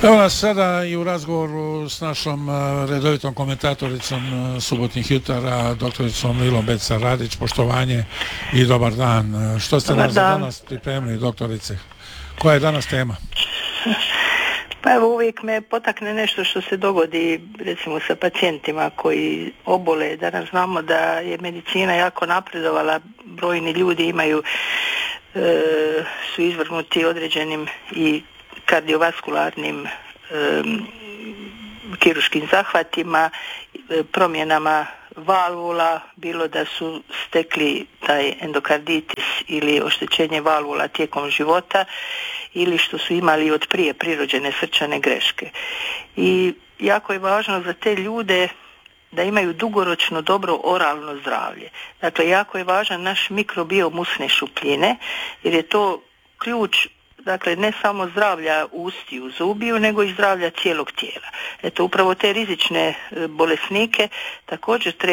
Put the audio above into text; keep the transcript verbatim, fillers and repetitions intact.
Evo nas sada i u razgovoru s našom redovitom komentatoricom subotnjih jutara, doktoricom Lilom Beca Radić. Poštovanje i dobar dan. Što ste nas za danas pripremili, doktorice? Koja je danas tema? Pa evo, uvijek me potakne nešto što se dogodi recimo sa pacijentima koji obole. Danas znamo da je medicina jako napredovala, brojni ljudi imaju e, su izvrgnuti određenim i kardiovaskularnim e, kirurškim zahvatima, e, promjenama valvula, bilo da su stekli taj endokarditis ili oštećenje valvula tijekom života ili što su imali od prije prirođene srčane greške. I jako je važno za te ljude da imaju dugoročno dobro oralno zdravlje. Dakle, jako je važan naš mikrobiom usne šupljine, jer je to ključ, dakle, ne samo zdravlja ustiju, zubiju, nego i zdravlja cijelog tijela. Eto, upravo te rizične bolesnike također treba